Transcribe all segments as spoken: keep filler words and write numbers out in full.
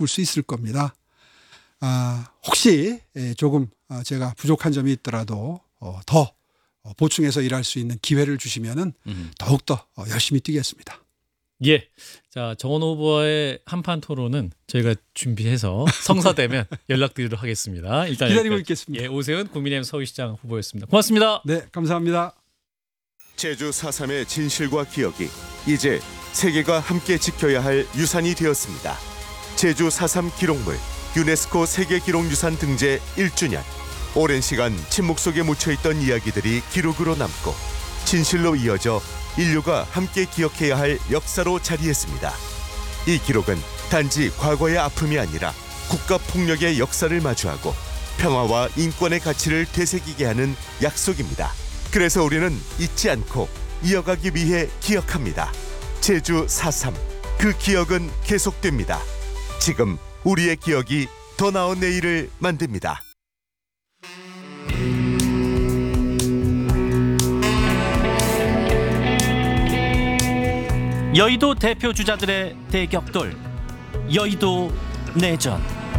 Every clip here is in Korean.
바꿀 수 있을 겁니다. 아, 혹시 조금 제가 부족한 점이 있더라도 더 보충해서 일할 수 있는 기회를 주시면은 음. 더욱더 열심히 뛰겠습니다. 예. 자, 정원호 후보와의 한판 토론은 저희가 준비해서 성사되면 연락드리도록 하겠습니다. 일단 기다리고 여기까지. 있겠습니다. 예, 오세훈 국민의힘 서울시장 후보였습니다. 고맙습니다. 네, 감사합니다. 제주 사 삼의 진실과 기억이 이제 세계가 함께 지켜야 할 유산이 되었습니다. 제주 사 삼 기록물 유네스코 세계기록유산 등재 일 주년. 오랜 시간 침묵 속에 묻혀있던 이야기들이 기록으로 남고 진실로 이어져 인류가 함께 기억해야 할 역사로 자리했습니다. 이 기록은 단지 과거의 아픔이 아니라 국가폭력의 역사를 마주하고 평화와 인권의 가치를 되새기게 하는 약속입니다. 그래서 우리는 잊지 않고 이어가기 위해 기억합니다. 제주 사 삼, 그 기억은 계속됩니다. 지금 우리의 기억이 더 나은 내일을 만듭니다. 여의도 대표 주자들의 대격돌, 여의도 내전.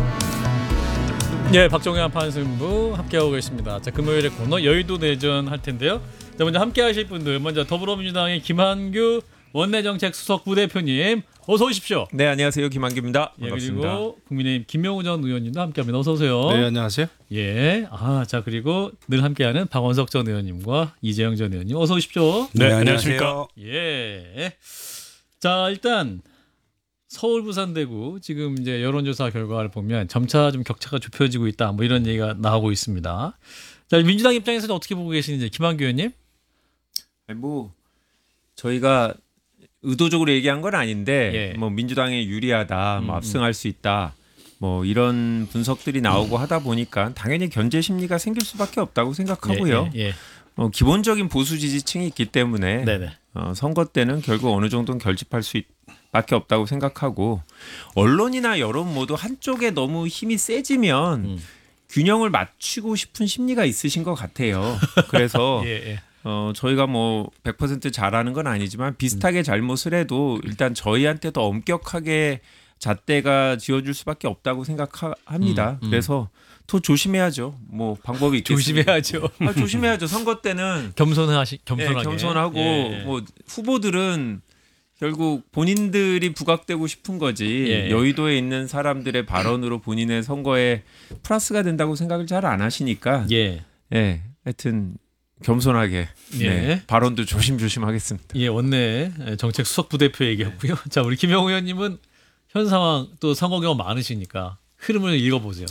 예, 박정현 판승부 함께하고 계십니다. 자, 금요일에 코너 여의도 내전 할 텐데요. 자, 먼저 함께하실 분들, 먼저 더불어민주당의 김한규 원내정책 수석 부대표님, 어서 오십시오. 네, 안녕하세요. 김한규입니다. 예, 반갑습니다. 그리고 국민의힘 김명우 전 의원님도 함께합니다. 어서 오세요. 네, 안녕하세요. 예, 아, 자, 그리고 늘 함께하는 박원석 전 의원님과 이재영 전 의원님, 어서 오십시오. 네, 안녕하십니까. 예. 자, 일단 서울, 부산, 대구 지금 이제 여론조사 결과를 보면 점차 좀 격차가 좁혀지고 있다. 뭐 이런 얘기가 나오고 있습니다. 자, 민주당 입장에서는 어떻게 보고 계시는지 김한규 의원님? 아니, 뭐 저희가 의도적으로 얘기한 건 아닌데 예. 뭐 민주당에 유리하다, 음, 뭐 압승할 수 있다, 뭐 이런 분석들이 나오고 음. 하다 보니까 당연히 견제 심리가 생길 수밖에 없다고 생각하고요. 예, 예, 예. 어, 기본적인 보수 지지층이 있기 때문에 네네. 어, 선거 때는 결국 어느 정도는 결집할 수 있, 밖에 없다고 생각하고 언론이나 여론 모두 한쪽에 너무 힘이 세지면 음. 균형을 맞추고 싶은 심리가 있으신 것 같아요. 그래서 예, 예. 어, 저희가 뭐 백 퍼센트 잘하는 건 아니지만 비슷하게 잘못을 해도 일단 저희한테 더 엄격하게 잣대가 지어줄 수밖에 없다고 생각합니다. 음, 음. 그래서 더 조심해야죠. 뭐 방법이 있겠습니다. 조심해야죠. 아, 조심해야죠. 선거 때는 겸손하시, 겸손하게. 네, 겸손하고 예, 예. 뭐 후보들은 결국 본인들이 부각되고 싶은 거지 예, 예. 여의도에 있는 사람들의 발언으로 본인의 선거에 플러스가 된다고 생각을 잘 안 하시니까 예. 예, 하여튼 겸손하게 예. 네, 발언도 조심조심 하겠습니다. 예, 원내 정책 수석 부대표 얘기였고요. 자, 우리 김영우 의원님은 현 상황 또 선거 경험 많으시니까 흐름을 읽어보세요.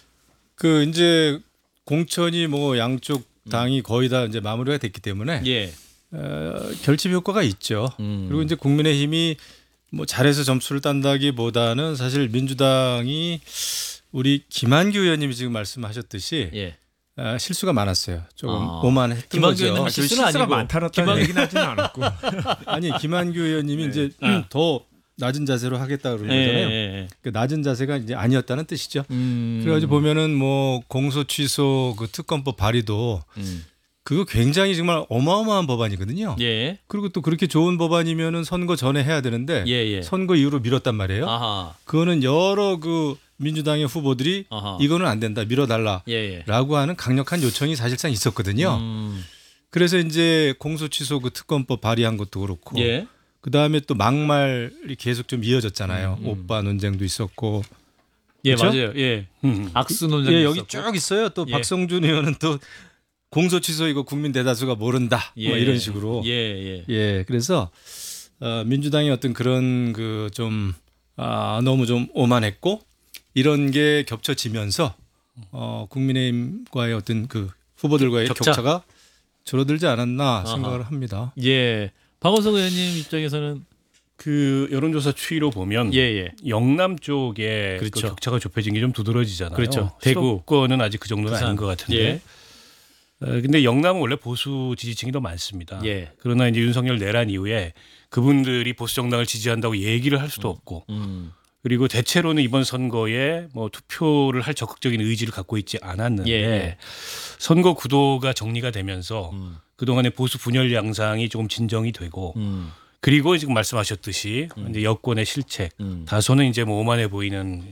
그 이제 공천이 뭐 양쪽 당이 거의 다 이제 마무리가 됐기 때문에 예. 어, 결집 효과가 있죠. 음. 그리고 이제 국민의힘이 뭐 잘해서 점수를 딴다기보다는 사실 민주당이 우리 김한규 의원님이 지금 말씀하셨듯이 예. 아, 실수가 많았어요. 조금 아. 오만했던 김한규 거죠. 의원님 실수는 실수가 아니고 많다라는 김한- 얘기는 하지는 않았고 아니 김한규 의원님이 네. 이제 아. 더 낮은 자세로 하겠다 그러는 예, 거잖아요. 예, 예. 그 낮은 자세가 이제 아니었다는 뜻이죠. 음. 그래가지고 보면은 뭐 공소 취소 그 특검법 발의도 음. 그거 굉장히 정말 어마어마한 법안이거든요. 예. 그리고 또 그렇게 좋은 법안이면은 선거 전에 해야 되는데 예, 예. 선거 이후로 미뤘단 말이에요. 아하. 그거는 여러 그 민주당의 후보들이 아하. 이거는 안 된다, 밀어달라라고 예, 예. 하는 강력한 요청이 사실상 있었거든요. 음. 그래서 이제 공소 취소 그 특검법 발의한 것도 그렇고, 예. 그 다음에 또 막말이 계속 좀 이어졌잖아요. 음, 음. 오빠 논쟁도 있었고. 예, 그렇죠? 맞아요. 예. 악수 논쟁. 예, 여기 쭉 있어요. 또 예. 박성준 의원은 또 공소 취소 이거 국민 대다수가 모른다. 예. 뭐 이런 식으로. 예, 예. 예, 그래서 어, 민주당의 어떤 그런 그 좀 아, 너무 좀 오만했고 이런 게 겹쳐지면서 어, 국민의힘과의 어떤 그 후보들과의 격차. 격차가 줄어들지 않았나 아하. 생각을 합니다. 예. 박원석 의원님 입장에서는 그 여론조사 추이로 보면 예, 예. 영남 쪽에 그렇죠. 그 격차가 좁혀진 게 좀 두드러지잖아요. 그렇죠. 대구. 수도권은 아직 그 정도는 부산. 아닌 것 같은데. 예. 어, 근데 영남은 원래 보수 지지층이 더 많습니다. 예. 그러나 이제 윤석열 내란 이후에 그분들이 보수 정당을 지지한다고 얘기를 할 수도 없고, 음. 그리고 대체로는 이번 선거에 뭐 투표를 할 적극적인 의지를 갖고 있지 않았는데 예. 선거 구도가 정리가 되면서 음. 그동안의 보수 분열 양상이 조금 진정이 되고, 음. 그리고 지금 말씀하셨듯이 이제 여권의 실책, 음. 다소는 이제 뭐 오만해 보이는